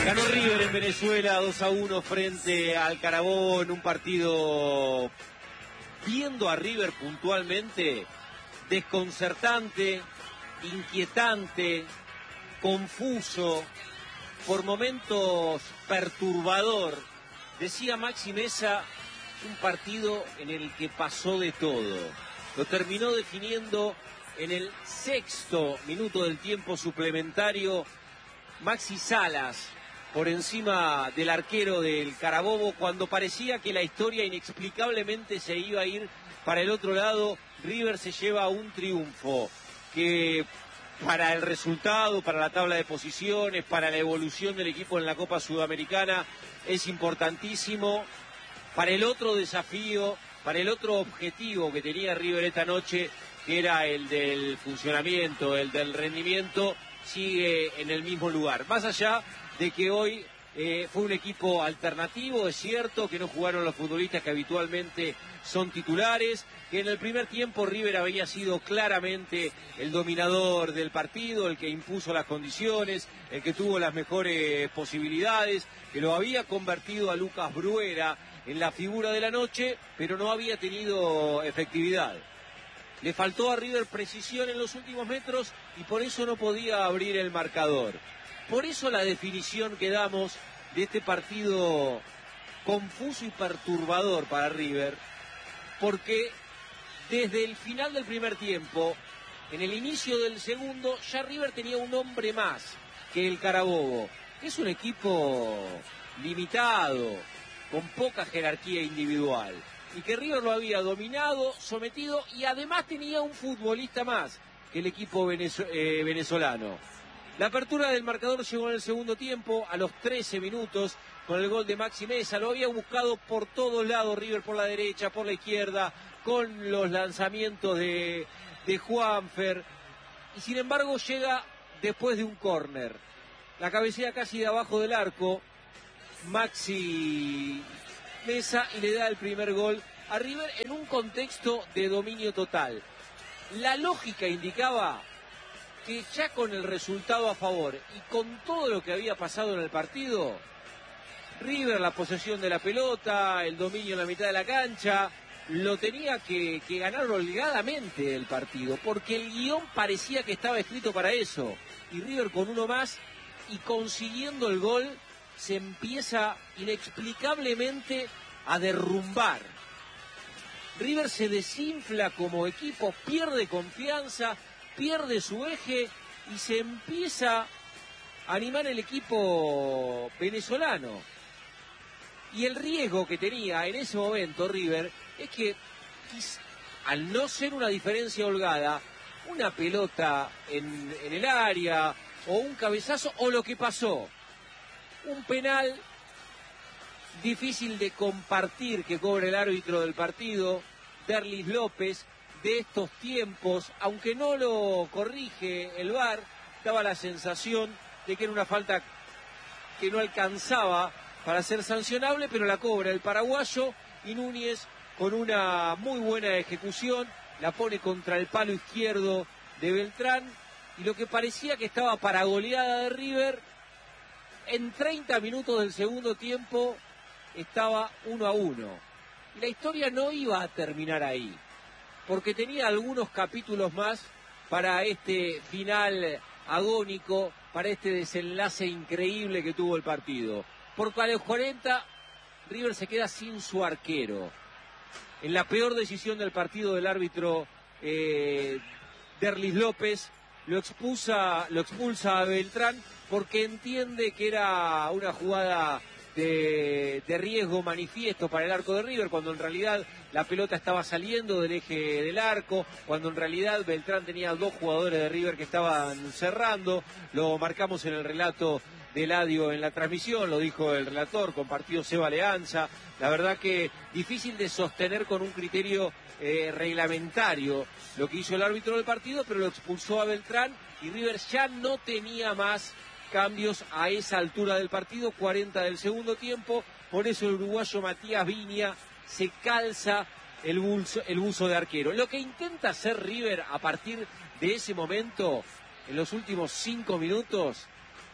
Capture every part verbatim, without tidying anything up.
Ganó River en Venezuela dos a uno frente al Carabobo en un partido, viendo a River puntualmente, desconcertante, inquietante, confuso, por momentos perturbador. Decía Maxi Meza, un partido en el que pasó de todo. Lo terminó definiendo en el sexto minuto del tiempo suplementario Maxi Salas, por encima del arquero del Carabobo, cuando parecía que la historia inexplicablemente se iba a ir para el otro lado. River se lleva un triunfo que, para el resultado, para la tabla de posiciones, para la evolución del equipo en la Copa Sudamericana, es importantísimo. Para el otro desafío, para el otro objetivo que tenía River esta noche, que era el del funcionamiento, el del rendimiento, sigue en el mismo lugar. Más allá de que hoy eh, fue un equipo alternativo, es cierto que no jugaron los futbolistas que habitualmente son titulares, que en el primer tiempo River había sido claramente el dominador del partido, el que impuso las condiciones, el que tuvo las mejores posibilidades, que lo había convertido a Lucas Bruera en la figura de la noche, pero no había tenido efectividad. Le faltó a River precisión en los últimos metros y por eso no podía abrir el marcador. Por eso la definición que damos de este partido confuso y perturbador para River, porque desde el final del primer tiempo, en el inicio del segundo, ya River tenía un hombre más que el Carabobo. Es un equipo limitado, con poca jerarquía individual, y que River lo había dominado, sometido, y además tenía un futbolista más que el equipo venezol- eh, venezolano. La apertura del marcador llegó en el segundo tiempo, a los trece minutos, con el gol de Maxi Meza. Lo había buscado por todos lados River, por la derecha, por la izquierda, con los lanzamientos de, de Juanfer, y sin embargo llega después de un córner. La cabecea casi de abajo del arco Maxi Meza y le da el primer gol a River en un contexto de dominio total. La lógica indicaba que ya con el resultado a favor y con todo lo que había pasado en el partido, River, la posesión de la pelota, el dominio en la mitad de la cancha, lo tenía que, que ganar holgadamente el partido, porque el guión parecía que estaba escrito para eso. Y River con uno más y consiguiendo el gol, se empieza inexplicablemente a derrumbar. River se desinfla como equipo, pierde confianza, pierde su eje y se empieza a animar el equipo venezolano. Y el riesgo que tenía en ese momento River es que, al no ser una diferencia holgada, una pelota en, en el área o un cabezazo o lo que pasó, un penal difícil de compartir que cobra el árbitro del partido, Derlis López, de estos tiempos, aunque no lo corrige el V A R, daba la sensación de que era una falta que no alcanzaba para ser sancionable, pero la cobra el paraguayo, y Núñez, con una muy buena ejecución, la pone contra el palo izquierdo de Beltrán, y lo que parecía que estaba para goleada de River, en treinta minutos del segundo tiempo estaba uno a uno. Y la historia no iba a terminar ahí, porque tenía algunos capítulos más para este final agónico, para este desenlace increíble que tuvo el partido. Porque a los cuarenta, River se queda sin su arquero. En la peor decisión del partido del árbitro eh, Derlis López, lo expulsa, lo expulsa a Beltrán porque entiende que era una jugada de, de riesgo manifiesto para el arco de River, cuando en realidad la pelota estaba saliendo del eje del arco, cuando en realidad Beltrán tenía dos jugadores de River que estaban cerrando. Lo marcamos en el relato de Eladio en la transmisión, lo dijo el relator, compartió Seba Leanza. La verdad que difícil de sostener con un criterio eh, reglamentario lo que hizo el árbitro del partido, pero lo expulsó a Beltrán y River ya no tenía más cambios a esa altura del partido, cuarenta del segundo tiempo. Por eso el uruguayo Matías Viña se calza el buzo, el buzo de arquero. Lo que intenta hacer River a partir de ese momento, en los últimos cinco minutos,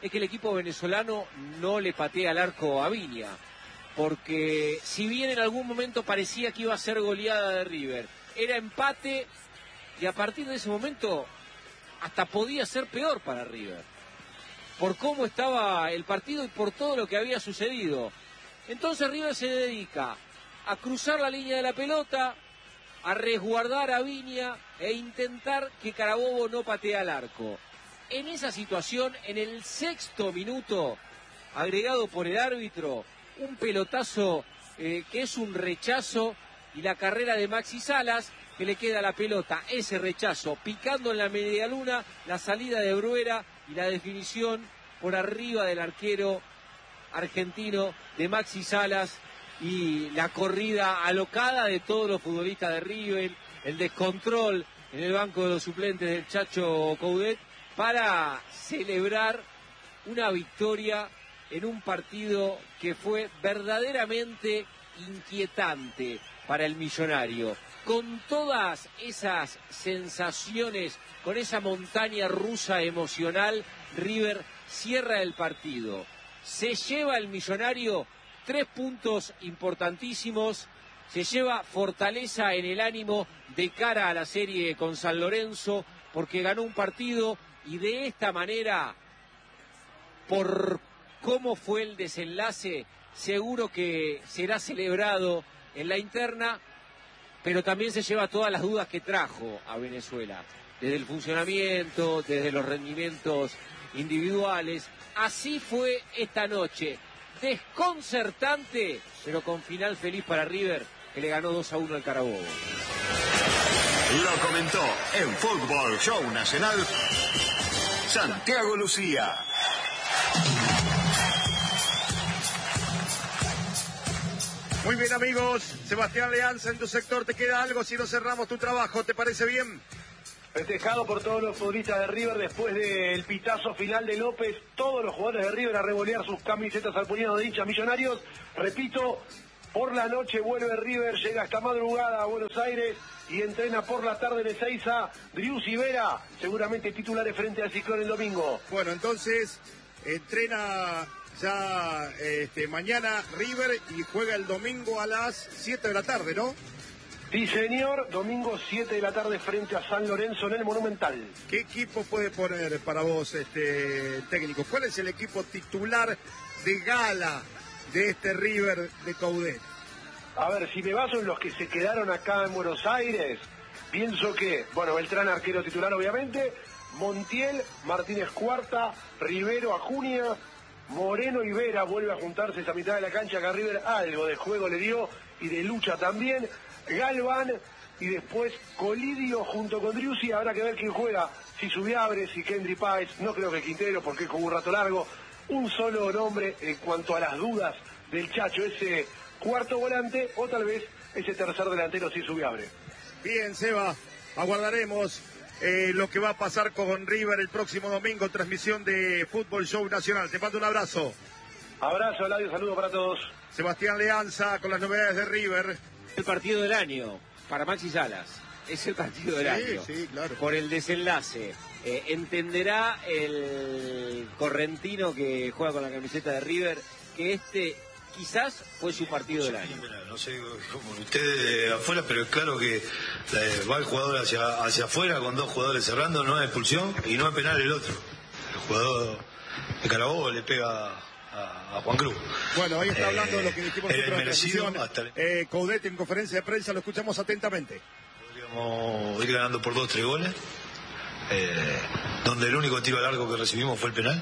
es que el equipo venezolano no le patea al arco a Viña, porque si bien en algún momento parecía que iba a ser goleada de River, era empate y a partir de ese momento hasta podía ser peor para River, por cómo estaba el partido y por todo lo que había sucedido. Entonces River se dedica a cruzar la línea de la pelota, a resguardar a Viña e intentar que Carabobo no patee al arco. En esa situación, en el sexto minuto, agregado por el árbitro, un pelotazo eh, que es un rechazo, y la carrera de Maxi Salas, que le queda la pelota, ese rechazo, picando en la medialuna, la salida de Bruera y la definición por arriba del arquero argentino de Maxi Salas, y la corrida alocada de todos los futbolistas de River, el descontrol en el banco de los suplentes del Chacho Coudet, para celebrar una victoria en un partido que fue verdaderamente inquietante para el Millonario. Con todas esas sensaciones, con esa montaña rusa emocional, River cierra el partido. Se lleva el Millonario tres puntos importantísimos, se lleva fortaleza en el ánimo de cara a la serie con San Lorenzo, porque ganó un partido y de esta manera, por cómo fue el desenlace, seguro que será celebrado en la interna, pero también se lleva todas las dudas que trajo a Venezuela, desde el funcionamiento, desde los rendimientos individuales. Así fue esta noche, desconcertante, pero con final feliz para River, que le ganó dos a uno al Carabobo. Lo comentó en Fútbol Show Nacional Santiago Lucía. Muy bien, amigos, Sebastián Leanza, en tu sector te queda algo si no cerramos tu trabajo, ¿te parece bien? Festejado por todos los futbolistas de River después del pitazo final de López, todos los jugadores de River a revolear sus camisetas al puñado de hinchas millonarios. Repito, por la noche vuelve River, llega hasta madrugada a Buenos Aires y entrena por la tarde en Ezeiza. Driussi Vera, seguramente titulares frente al Ciclón el domingo. Bueno, entonces entrena ya este, mañana River y juega el domingo a las siete de la tarde, ¿no? Sí, señor, domingo siete de la tarde frente a San Lorenzo en el Monumental. ¿Qué equipo puede poner para vos, este técnico? ¿Cuál es el equipo titular de gala de este River de Coudet? A ver, si me baso en los que se quedaron acá en Buenos Aires, pienso que, bueno, Beltrán arquero titular obviamente, Montiel, Martínez Cuarta, Rivero, Acuña, Moreno y Vera vuelve a juntarse esa mitad de la cancha que a River algo de juego le dio y de lucha también. Galván y después Colidio junto con Driussi. Habrá que ver quién juega, si Subiabre, si Kendry Páez, no creo que Quintero porque es como un rato largo. Un solo nombre en cuanto a las dudas del Chacho, ese cuarto volante o tal vez ese tercer delantero si Subiabre. Bien, Seba, aguardaremos eh, lo que va a pasar con River el próximo domingo, transmisión de Fútbol Show Nacional. Te mando un abrazo. Abrazo, Eladio, saludo para todos. Sebastián Leanza con las novedades de River. El partido del año para Maxi Salas, es el partido del sí, año, sí, claro. Por el desenlace. Eh, entenderá el correntino que juega con la camiseta de River que este quizás fue su partido del año. No sé como ustedes de afuera, pero es claro que eh, va el jugador hacia, hacia afuera con dos jugadores cerrando, no es expulsión y no es penal el otro. El jugador de Carabobo le pega a Juan Cruz. Bueno, ahí está hablando de lo que dijimos eh, nosotros en merecido, la hasta el... eh, Coudet en conferencia de prensa, lo escuchamos atentamente. Podríamos ir ganando por dos, tres goles, eh, donde el único tiro largo que recibimos fue el penal.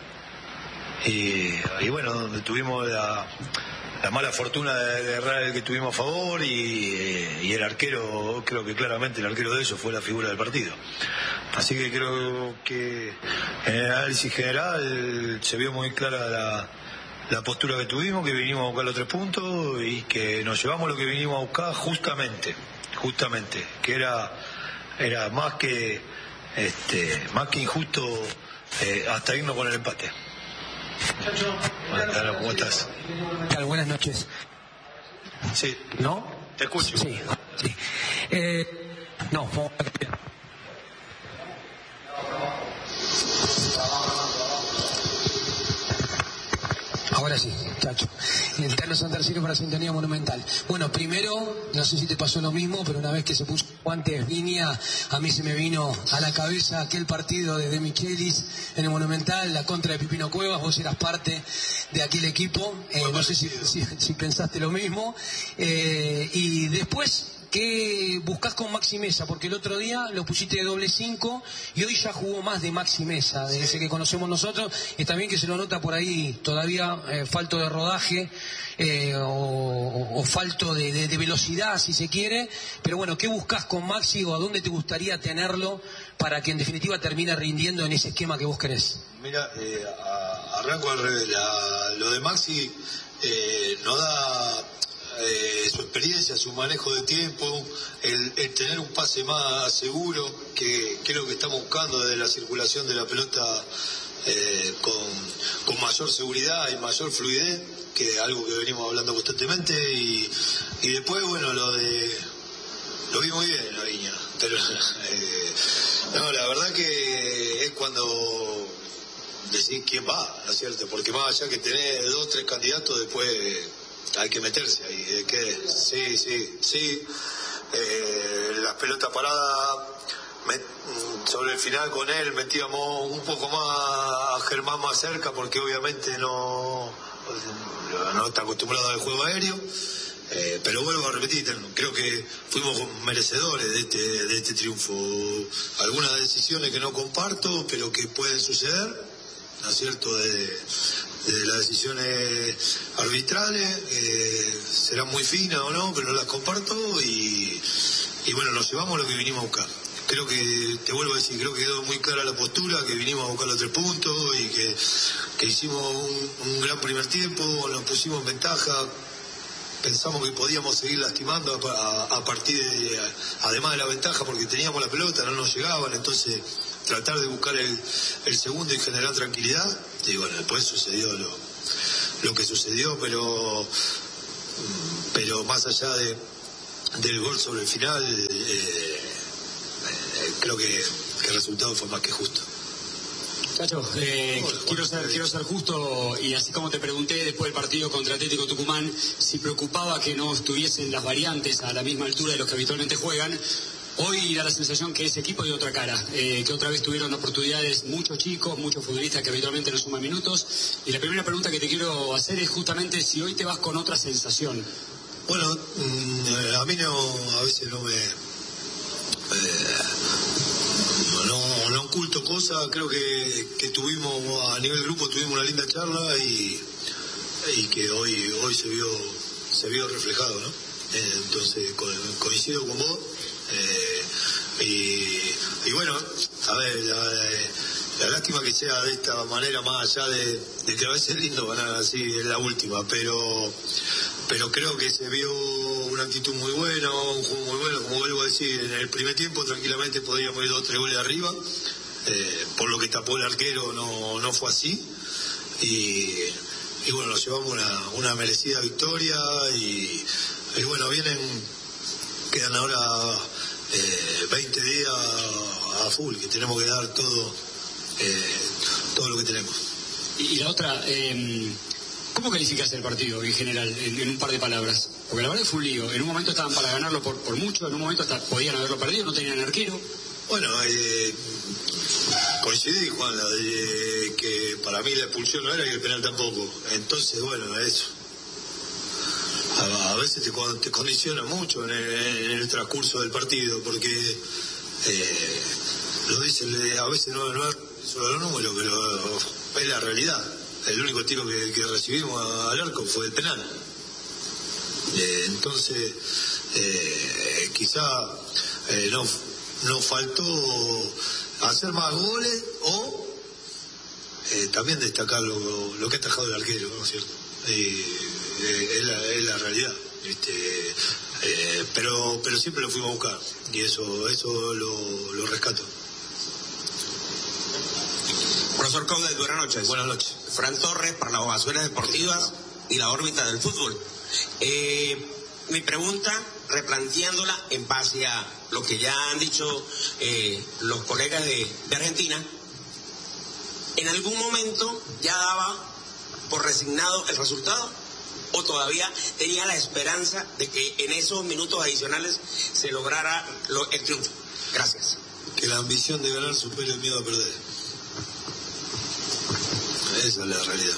Y, y bueno, donde tuvimos la, la mala fortuna de, de errar el que tuvimos a favor y, y el arquero, creo que claramente el arquero de ellos fue la figura del partido. Así que creo que en el análisis general se vio muy clara la la postura que tuvimos, que vinimos a buscar los tres puntos y que nos llevamos lo que vinimos a buscar justamente, justamente, que era era más que este más que injusto eh, hasta irnos con el empate. Chacho, Hola, ¿cómo estás? Buenas noches. Sí. ¿No? Te escucho. Sí, sí. Eh, no, fue... Ahora sí, Chacho. El Tano Santarciero para Sintonía Monumental. Bueno, primero, no sé si te pasó lo mismo, pero una vez que se puso guantes Viña, a mí se me vino a la cabeza aquel partido de De Michelis en el Monumental, la contra de Pipino Cuevas. Vos eras parte de aquel equipo. Eh, no sé si, si, si pensaste lo mismo. Eh, y después, ¿qué buscás con Maxi Mesa? Porque el otro día lo pusiste de doble cinco y hoy ya jugó más de Maxi Mesa, de ese que conocemos nosotros. Y también que se lo nota por ahí todavía eh, falto de rodaje eh, o, o falto de, de, de velocidad, si se quiere. Pero bueno, ¿qué buscás con Maxi o a dónde te gustaría tenerlo para que en definitiva termine rindiendo en ese esquema que vos querés? Mira, eh, a, arranco al revés. La, lo de Maxi eh, nos da... Eh, su experiencia, su manejo de tiempo, el, el tener un pase más seguro, que creo que estamos buscando desde la circulación de la pelota eh, con, con mayor seguridad y mayor fluidez, que es algo que venimos hablando constantemente. Y, y después, bueno, lo de... Lo vi muy bien, la Viña, pero eh, no, la verdad que es cuando decís quién va, ¿no es cierto? Porque más allá que tenés dos, tres candidatos, después hay que meterse ahí. ¿De qué? Sí, sí, sí. Eh, las pelotas paradas, me, sobre el final con él metíamos un poco más a Germán más cerca, porque obviamente no, no está acostumbrado al juego aéreo. Eh, pero vuelvo a repetir, creo que fuimos merecedores de este, de este triunfo. Algunas decisiones que no comparto, pero que pueden suceder, ¿no es cierto?, de, de las decisiones arbitrales, eh, serán muy finas o no, pero no las comparto. Y, y bueno, nos llevamos lo que vinimos a buscar. Creo que, te vuelvo a decir, creo que quedó muy clara la postura, que vinimos a buscar los tres puntos y que, que hicimos un, un gran primer tiempo, nos pusimos en ventaja. Pensamos que podíamos seguir lastimando a, a, a partir de, a, además de la ventaja, porque teníamos la pelota, no nos llegaban. Entonces tratar de buscar el, el segundo y generar tranquilidad. Y bueno, después sucedió lo, lo que sucedió, pero pero más allá de, del gol sobre el final, eh, eh, creo que, que el resultado fue más que justo. Chacho, eh, quiero ser, quiero ser justo, y así como te pregunté después del partido contra Atlético Tucumán si preocupaba que no estuviesen las variantes a la misma altura de los que habitualmente juegan, hoy da la sensación que ese equipo dio otra cara, eh, que otra vez tuvieron oportunidades muchos chicos, muchos futbolistas que habitualmente no suman minutos. Y la primera pregunta que te quiero hacer es justamente si hoy te vas con otra sensación. Bueno, mmm, a mí no, a veces no me... Eh, No, no oculto cosas. Creo que, que tuvimos, a nivel grupo tuvimos una linda charla y, y que hoy hoy se vio se vio reflejado, ¿no? Eh, entonces co coincido con vos. Eh, y, y bueno, a ver, la, la lástima que sea de esta manera, más allá de, de que a veces es lindo ganar así en la última, pero pero creo que se vio una actitud muy buena, un juego muy bueno. Como vuelvo a decir, en el primer tiempo tranquilamente podríamos ir dos o tres goles arriba, eh, por lo que tapó el arquero no, no fue así, y, y bueno, nos llevamos una, una merecida victoria. Y, y bueno, vienen, quedan ahora eh, veinte días a full, que tenemos que dar todo, eh, todo lo que tenemos. Y la otra, eh, ¿cómo calificas el partido en general, en, en un par de palabras? Porque la verdad fue un lío. En un momento estaban para ganarlo por, por mucho, en un momento hasta podían haberlo perdido, no tenían arquero. Bueno, eh, coincidí, Juan, de que para mí la expulsión no era y el penal tampoco. Entonces, bueno, eso. A, a veces te, te condiciona mucho en el, en el transcurso del partido, porque eh, lo dicen, a veces no, no es solo los números, pero es la realidad. El único tiro que, que recibimos al arco fue el penal. Eh, entonces, eh, quizá eh, no, no faltó hacer más goles o eh, también destacar lo, lo que ha atajado el arquero, ¿no es cierto? Eh, eh, es, la, es la realidad. Este, eh, pero pero siempre lo fuimos a buscar y eso eso lo, lo rescato. Profesor Coudet, buenas noches. Buenas noches. Fran Torres, para las ovaciones deportivas y la órbita del fútbol. Eh, mi pregunta, replanteándola en base a lo que ya han dicho eh, los colegas de, de Argentina, en algún momento ya daba por resignado el resultado? ¿O todavía tenía la esperanza de que en esos minutos adicionales se lograra lo, el triunfo? Gracias. Que la ambición de ganar supere el miedo a perder. Esa es la realidad.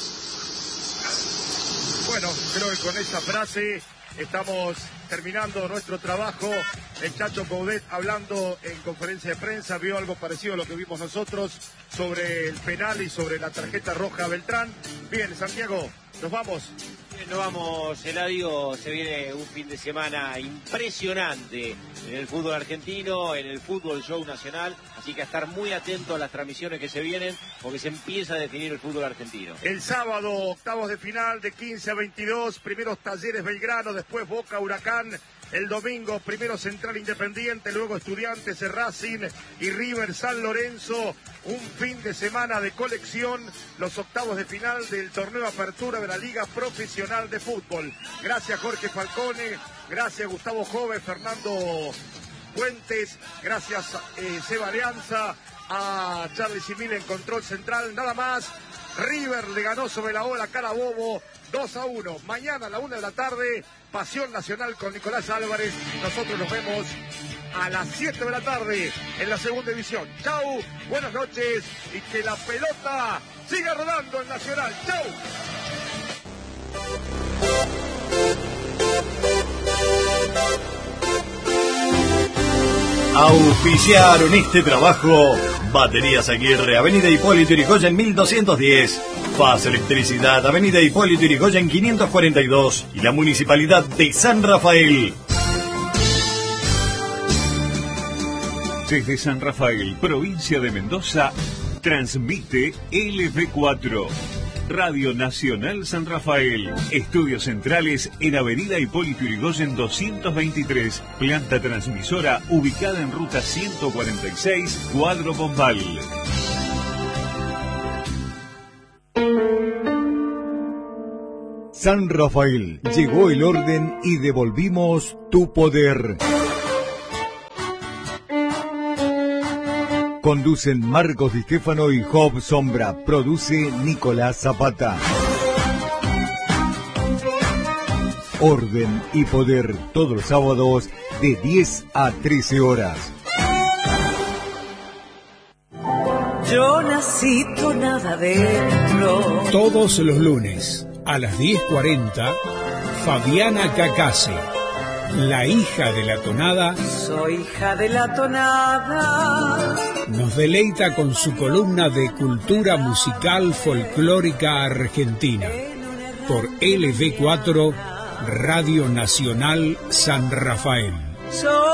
Bueno, creo que con esa frase estamos terminando nuestro trabajo. El Chacho Coudet hablando en conferencia de prensa vio algo parecido a lo que vimos nosotros sobre el penal y sobre la tarjeta roja a Beltrán. Bien, Santiago, nos vamos. Nos vamos, Eladio, se viene un fin de semana impresionante en el fútbol argentino, en el fútbol show nacional, así que a estar muy atento a las transmisiones que se vienen, porque se empieza a definir el fútbol argentino. El sábado, octavos de final de quince a veintidós, primeros Talleres Belgrano, después Boca Huracán. El domingo, primero Central Independiente, luego Estudiantes, Racing y River San Lorenzo. Un fin de semana de colección, los octavos de final del torneo Apertura de la Liga Profesional de Fútbol. Gracias Jorge Falcone, gracias Gustavo Jove, Fernando Fuentes, gracias eh, Seba Alianza, a Charlie Simil en control central. Nada más, River le ganó sobre la ola Carabobo dos a uno. Mañana a la una de la tarde, Pasión Nacional con Nicolás Álvarez. Nosotros nos vemos a las siete de la tarde en la segunda división. Chau, buenas noches y que la pelota siga rodando en Nacional. Chau. Auspiciaron este trabajo Baterías Aguirre, Avenida Hipólito Yrigoyen mil doscientos diez, Faz Electricidad, Avenida Hipólito Yrigoyen quinientos cuarenta y dos y la Municipalidad de San Rafael. Desde San Rafael, provincia de Mendoza, transmite L V cuatro. Radio Nacional San Rafael. Estudios centrales en Avenida Hipólito Yrigoyen doscientos veintitrés. Planta transmisora ubicada en ruta ciento cuarenta y seis, Cuadro Bombal. San Rafael, llegó el orden y devolvimos tu poder. Conducen Marcos Di Stefano y Job Sombra. Produce Nicolás Zapata. Orden y Poder, todos los sábados de diez a trece horas. Yo nací tonada adentro. Todos los lunes a las diez cuarenta, Fabiana Cacase, la hija de la tonada. Soy hija de la tonada. Nos deleita con su columna de cultura musical folclórica argentina por L V cuatro, Radio Nacional San Rafael. Soy